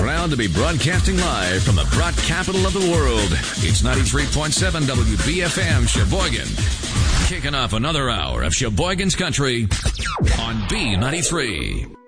Proud to be broadcasting live from the broad capital of the world. It's 93.7 WBFM Sheboygan. Kicking off another hour of Sheboygan's Country on B93.